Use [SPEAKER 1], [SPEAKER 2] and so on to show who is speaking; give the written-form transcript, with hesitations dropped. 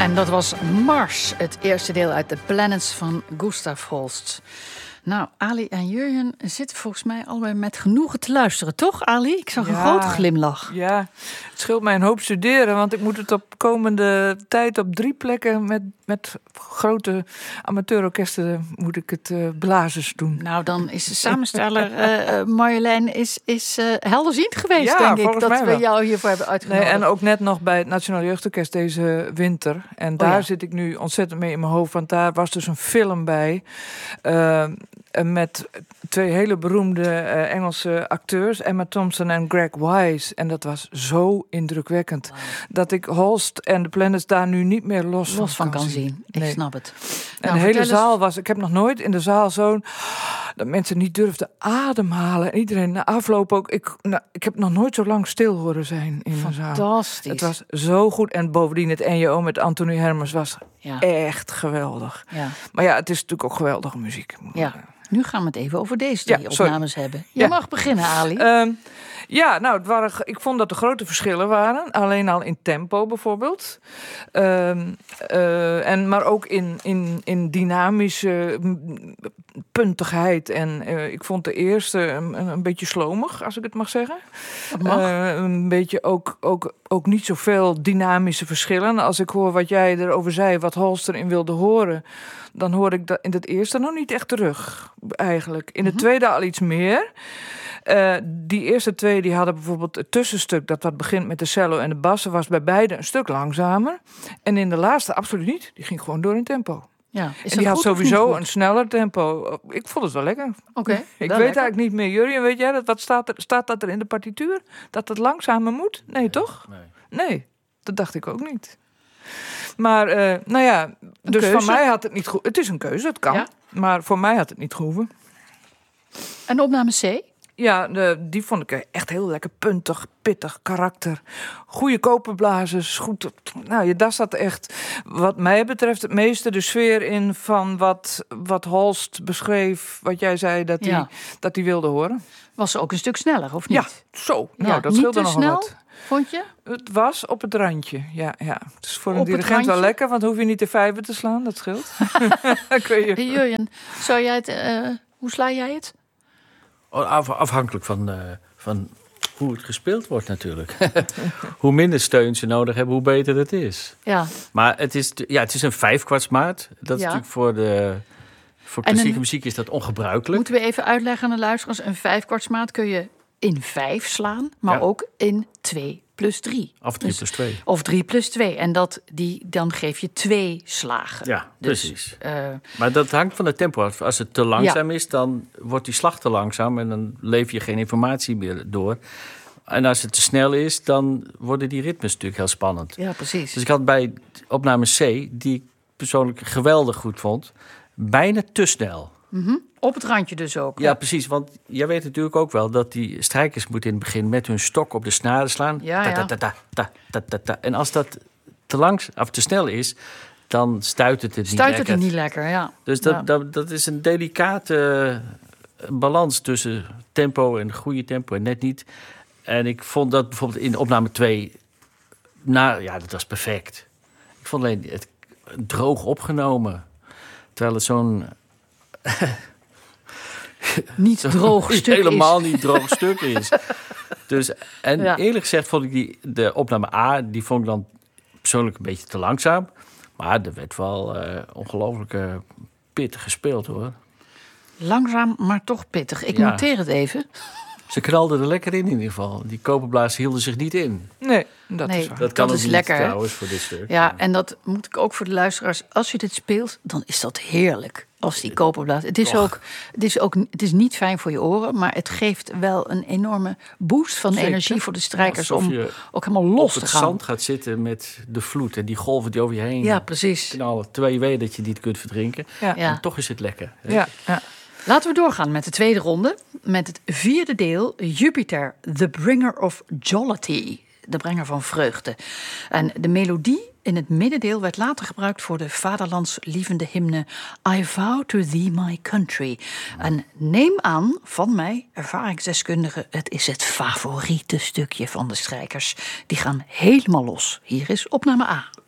[SPEAKER 1] En dat was Mars, het eerste deel uit The Planets van Gustav Holst. Nou, Ali en Jurjen zitten volgens mij allebei met genoegen te luisteren, toch, Ali? Ik zag een grote glimlach.
[SPEAKER 2] Ja, het scheelt mij een hoop studeren, want ik moet het op komende tijd op 3 plekken met grote amateurorkesten moet ik het blazers doen.
[SPEAKER 1] Nou, dan is de samensteller Marjolein is helderziend geweest, denk ik, dat we jou hiervoor hebben uitgenodigd.
[SPEAKER 2] Nee, en ook net nog bij het Nationaal Jeugdorkest deze winter. En daar zit ik nu ontzettend mee in mijn hoofd, want daar was dus een film bij met 2 hele beroemde Engelse acteurs, Emma Thompson en Greg Wise. En dat was zo indrukwekkend dat ik Holst en de Planets daar nu niet meer los van kan zien.
[SPEAKER 1] Ik snap het.
[SPEAKER 2] En nou, de hele zaal was... Ik heb nog nooit in de zaal zo'n... dat mensen niet durfden ademhalen. En iedereen na afloop ook... Ik heb nog nooit zo lang stil horen zijn in een zaal.
[SPEAKER 1] Fantastisch.
[SPEAKER 2] Het was zo goed. En bovendien het NJO met Anthony Hermers was echt geweldig. Ja. Maar ja, het is natuurlijk ook geweldige muziek.
[SPEAKER 1] Ja. Nu gaan we het even over deze 3 opnames hebben. Je mag beginnen, Ali.
[SPEAKER 2] Ik vond dat er grote verschillen waren. Alleen al in tempo bijvoorbeeld. Maar ook in dynamische puntigheid. En ik vond de eerste een beetje slomig, als ik het mag zeggen.
[SPEAKER 1] Dat mag.
[SPEAKER 2] Een beetje ook niet zoveel dynamische verschillen. Als ik hoor wat jij erover zei, wat Holst erin wilde horen, dan hoor ik dat in het eerste nog niet echt terug, eigenlijk. In de tweede al iets meer. Die eerste 2 die hadden bijvoorbeeld het tussenstuk dat wat begint met de cello en de bassen was bij beide een stuk langzamer. En in de laatste absoluut niet. Die ging gewoon door in tempo.
[SPEAKER 1] Ja,
[SPEAKER 2] en die had sowieso een sneller tempo. Ik vond het wel lekker.
[SPEAKER 1] Oké.
[SPEAKER 2] Ik weet eigenlijk niet meer. Jurjen, weet jij dat? Wat staat dat er in de partituur? Dat het langzamer moet? Nee, toch? Nee, dat dacht ik ook niet. Maar, dus van mij had het niet gehoeven. Het is een keuze, het kan. Ja? Maar voor mij had het niet gehoeven.
[SPEAKER 1] En opname C?
[SPEAKER 2] Ja, die vond ik echt heel lekker puntig, pittig, karakter. Goede koperblazers, goed. Nou, daar zat echt, wat mij betreft, het meeste de sfeer in van wat Holst beschreef, wat jij zei dat hij wilde horen.
[SPEAKER 1] Was ze ook een stuk sneller, of niet?
[SPEAKER 2] Ja, zo. Nou, dat scheelde nog
[SPEAKER 1] snel,
[SPEAKER 2] wat.
[SPEAKER 1] Vond je?
[SPEAKER 2] Het was op het randje, ja. Het is voor een dirigent wel lekker, want hoef je niet de 5 te slaan, dat scheelt.
[SPEAKER 1] Jurjen, zou jij het, hoe sla jij het?
[SPEAKER 3] Afhankelijk van hoe het gespeeld wordt natuurlijk. Hoe minder steun ze nodig hebben, hoe beter het is. Ja. Maar het is een 5/4 maat. Dat is natuurlijk voor klassieke muziek is dat ongebruikelijk.
[SPEAKER 1] Moeten we even uitleggen aan de luisteraars. Een 5/4 maat kun je in 5 slaan, maar ook in 2 plus 3.
[SPEAKER 3] Of 3 plus 2.
[SPEAKER 1] Of 3 plus 2. En dan geef je 2 slagen.
[SPEAKER 3] Ja, precies. Maar dat hangt van het tempo af. Als het te langzaam is, dan wordt die slag te langzaam en dan lever je geen informatie meer door. En als het te snel is, dan worden die ritmes natuurlijk heel spannend.
[SPEAKER 1] Ja, precies.
[SPEAKER 3] Dus ik had bij opname C, die ik persoonlijk geweldig goed vond, bijna te snel.
[SPEAKER 1] Mm-hmm. Op het randje dus ook.
[SPEAKER 3] Ja, precies. Want jij weet natuurlijk ook wel dat die strijkers moeten in het begin met hun stok op de snaren slaan.
[SPEAKER 1] Ja.
[SPEAKER 3] En als dat te snel is, dan stuit het niet lekker.
[SPEAKER 1] Ja.
[SPEAKER 3] Dus dat is een delicate balans tussen tempo en goede tempo en net niet. En ik vond dat bijvoorbeeld in opname 2, dat was perfect. Ik vond alleen het droog opgenomen. Terwijl het zo'n
[SPEAKER 1] niet droog stuk
[SPEAKER 3] helemaal niet droog stuk is. Dus, eerlijk gezegd vond ik de opname A, die vond ik dan persoonlijk een beetje te langzaam. Maar er werd wel ongelooflijk pittig gespeeld, hoor.
[SPEAKER 1] Langzaam, maar toch pittig. Ik noteer het even.
[SPEAKER 3] Ze knalden er lekker in ieder geval. Die koperblazen hielden zich niet in.
[SPEAKER 2] Nee, dat is waar.
[SPEAKER 3] Dat kan
[SPEAKER 1] dat
[SPEAKER 3] ook
[SPEAKER 1] is
[SPEAKER 3] niet
[SPEAKER 1] lekker,
[SPEAKER 3] trouwens voor dit stuk.
[SPEAKER 1] Ja, en dat moet ik ook voor de luisteraars. Als je dit speelt, dan is dat heerlijk. Als die koperblazen. Het is niet fijn voor je oren, maar het geeft wel een enorme boost van energie voor de strijkers om ook helemaal los te gaan.
[SPEAKER 3] Op het zand gaat zitten met de vloed en die golven die over je heen.
[SPEAKER 1] Ja, precies.
[SPEAKER 3] Terwijl je weet dat je niet kunt verdrinken. Ja. En toch is het lekker.
[SPEAKER 2] Ja.
[SPEAKER 1] Laten we doorgaan met de tweede ronde. Met het 4e deel, Jupiter, the bringer of jollity. De brenger van vreugde. En de melodie in het middendeel werd later gebruikt voor de vaderlandslievende hymne I vow to thee my country. En neem aan, van mij, ervaringsdeskundige, het is het favoriete stukje van de strijkers. Die gaan helemaal los. Hier is opname A.